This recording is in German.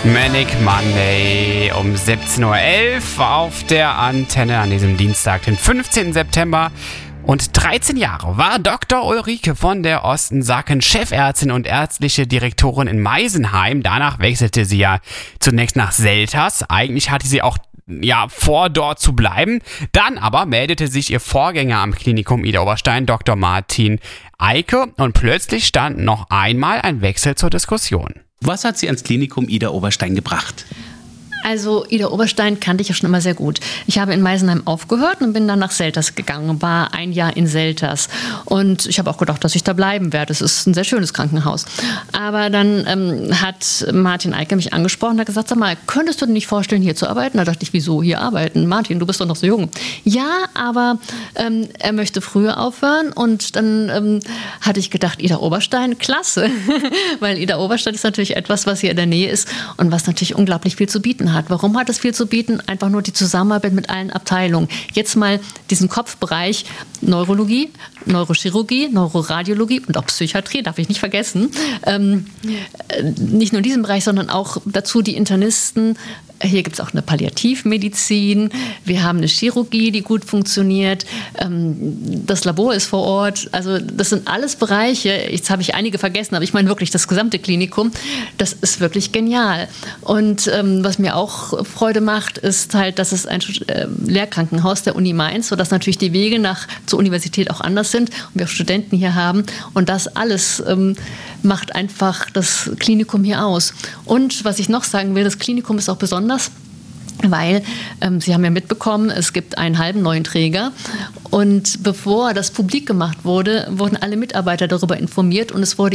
Manic Monday um 17.11 Uhr auf der Antenne an diesem Dienstag, den 15. September. Und 13 Jahre war Dr. Ulrike von der Osten-Sacken Chefärztin und ärztliche Direktorin in Meisenheim. Danach wechselte sie ja zunächst nach Selters. Eigentlich hatte sie auch vor, dort zu bleiben. Dann aber meldete sich ihr Vorgänger am Klinikum Idar-Oberstein, Dr. Martin Eicke. Und plötzlich stand noch einmal ein Wechsel zur Diskussion. Was hat sie ans Klinikum Idar-Oberstein gebracht? Also Idar-Oberstein kannte ich ja schon immer sehr gut. Ich habe in Meisenheim aufgehört und bin dann nach Selters gegangen, war ein Jahr in Selters. Und ich habe auch gedacht, dass ich da bleiben werde. Es ist ein sehr schönes Krankenhaus. Aber dann hat Martin Eicke mich angesprochen und hat gesagt, sag mal, könntest du dir nicht vorstellen, hier zu arbeiten? Da dachte ich, wieso hier arbeiten? Martin, du bist doch noch so jung. Ja, aber er möchte früher aufhören. Und dann hatte ich gedacht, Idar-Oberstein, klasse. Weil Idar-Oberstein ist natürlich etwas, was hier in der Nähe ist und was natürlich unglaublich viel zu bieten hat. Warum hat es viel zu bieten? Einfach nur die Zusammenarbeit mit allen Abteilungen. Jetzt mal diesen Kopfbereich Neurologie, Neurochirurgie, Neuroradiologie und auch Psychiatrie, darf ich nicht vergessen. Nicht nur in diesem Bereich, sondern auch dazu die Internisten. Hier gibt es auch eine Palliativmedizin. Wir haben eine Chirurgie, die gut funktioniert. Das Labor ist vor Ort. Also das sind alles Bereiche. Jetzt habe ich einige vergessen, aber ich meine wirklich das gesamte Klinikum. Das ist wirklich genial. Und was mir auch Freude macht, ist halt, dass es ein Lehrkrankenhaus der Uni Mainz, sodass natürlich die Wege zur Universität auch anders sind und wir auch Studenten hier haben. Und das alles macht einfach das Klinikum hier aus. Und was ich noch sagen will, das Klinikum ist auch besonders, weil, Sie haben ja mitbekommen, es gibt einen halben neuen Träger und bevor das publik gemacht wurde, wurden alle Mitarbeiter darüber informiert und es wurde